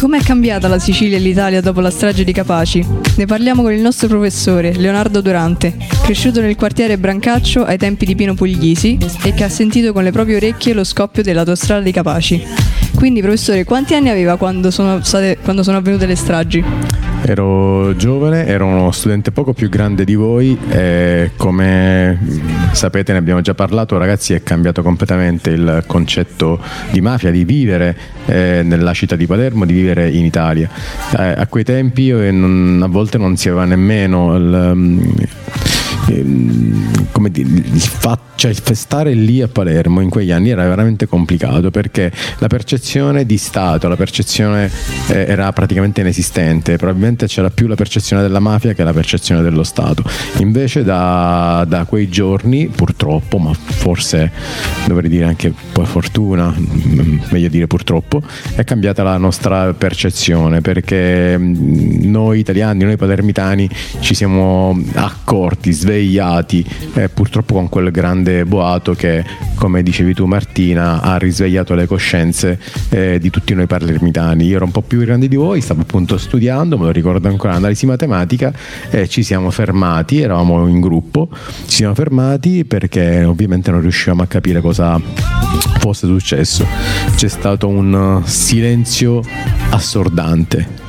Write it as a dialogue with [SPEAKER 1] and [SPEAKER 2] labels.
[SPEAKER 1] Com'è cambiata la Sicilia e l'Italia dopo la strage di Capaci? Ne parliamo con il nostro professore, Leonardo Durante, cresciuto nel quartiere Brancaccio ai tempi di Pino Puglisi e che ha sentito con le proprie orecchie lo scoppio dell'autostrada di Capaci. Quindi, professore, quanti anni aveva quando sono avvenute le stragi?
[SPEAKER 2] Ero giovane, ero uno studente poco più grande di voi e come sapete, ne abbiamo già parlato, ragazzi, è cambiato completamente il concetto di mafia, di vivere nella città di Palermo, di vivere in Italia. A quei tempi a volte non si aveva nemmeno come dire, il stare lì a Palermo in quegli anni era veramente complicato, perché la percezione di Stato, la percezione era praticamente inesistente. Probabilmente c'era più la percezione della mafia che la percezione dello Stato. Invece da quei giorni, purtroppo, ma forse dovrei dire anche per fortuna, meglio dire purtroppo, è cambiata la nostra percezione, perché noi italiani, noi palermitani ci siamo accorti, svegliati, purtroppo con quel grande boato che, come dicevi tu Martina, ha risvegliato le coscienze di tutti noi palermitani. Io ero un po' più grande di voi, stavo appunto studiando, me lo ricordo ancora, analisi matematica, e ci siamo fermati, eravamo in gruppo, ci siamo fermati perché ovviamente non riuscivamo a capire cosa fosse successo. C'è stato un silenzio assordante.